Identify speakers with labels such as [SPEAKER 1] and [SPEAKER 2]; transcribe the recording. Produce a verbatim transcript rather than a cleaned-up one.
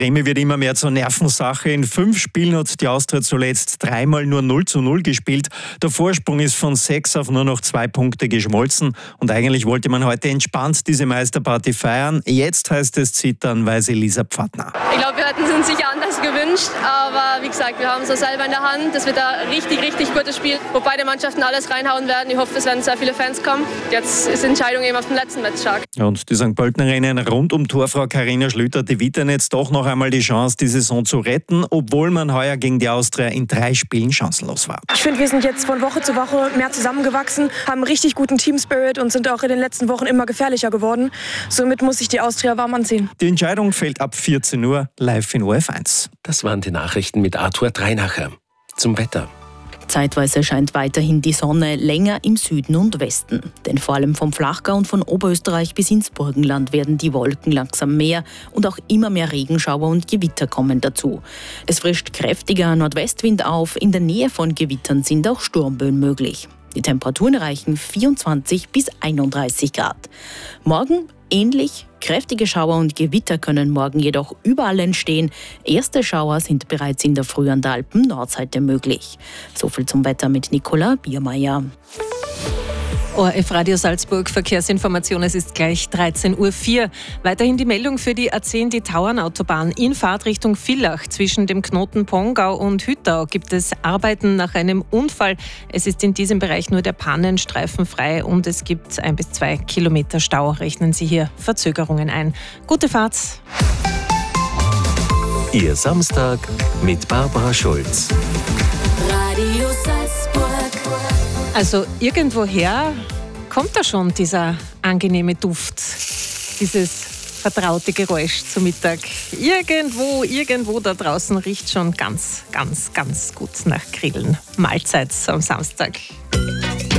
[SPEAKER 1] Bremen wird immer mehr zur Nervensache. In fünf Spielen hat die Austria zuletzt dreimal nur null zu null gespielt. Der Vorsprung ist von sechs auf nur noch zwei Punkte geschmolzen. Und eigentlich wollte man heute entspannt diese Meisterparty feiern. Jetzt heißt es zittern, weiß Elisa Pfadner.
[SPEAKER 2] Ich glaube, wir hätten es uns sicher anders gewünscht. Aber wie gesagt, wir haben es so selber in der Hand. Das wird ein richtig, richtig gutes Spiel, wo beide Mannschaften alles reinhauen werden. Ich hoffe, es werden sehr viele Fans kommen. Jetzt ist die Entscheidung eben auf dem letzten Match stark.
[SPEAKER 1] Und die Sankt Pöltenerinnen rund um Torfrau Karina Schlüter, die wittern jetzt doch noch einmal die Chance, die Saison zu retten, obwohl man heuer gegen die Austria in drei Spielen chancenlos war.
[SPEAKER 3] Ich finde, wir sind jetzt von Woche zu Woche mehr zusammengewachsen, haben einen richtig guten Teamspirit und sind auch in den letzten Wochen immer gefährlicher geworden. Somit muss sich die Austria warm anziehen.
[SPEAKER 1] Die Entscheidung fällt ab vierzehn Uhr live in O F eins.
[SPEAKER 4] Das waren die Nachrichten mit Arthur Dreinacher. Zum Wetter.
[SPEAKER 5] Zeitweise scheint weiterhin die Sonne, länger im Süden und Westen. Denn vor allem vom Flachgau und von Oberösterreich bis ins Burgenland werden die Wolken langsam mehr und auch immer mehr Regenschauer und Gewitter kommen dazu. Es frischt kräftiger Nordwestwind auf, in der Nähe von Gewittern sind auch Sturmböen möglich. Die Temperaturen erreichen vierundzwanzig bis einunddreißig Grad. Morgen ähnlich. Kräftige Schauer und Gewitter können morgen jedoch überall entstehen. Erste Schauer sind bereits in der Früh an der Alpen-Nordseite möglich. Soviel zum Wetter mit Nicola Biermeier.
[SPEAKER 6] O R F Radio Salzburg, Verkehrsinformation, es ist gleich dreizehn Uhr vier. Weiterhin die Meldung für die A zehn, die Tauernautobahn. In Fahrtrichtung Villach zwischen dem Knoten Pongau und Hüttau gibt es Arbeiten nach einem Unfall. Es ist in diesem Bereich nur der Pannenstreifen frei und es gibt ein bis zwei Kilometer Stau. Rechnen Sie hier Verzögerungen ein. Gute Fahrt.
[SPEAKER 4] Ihr Samstag mit Barbara Schulz.
[SPEAKER 7] Radio Salzburg.
[SPEAKER 6] Also irgendwoher kommt da schon dieser angenehme Duft, dieses vertraute Geräusch zum Mittag. Irgendwo, irgendwo da draußen riecht schon ganz, ganz, ganz gut nach Grillen. Mahlzeit am Samstag.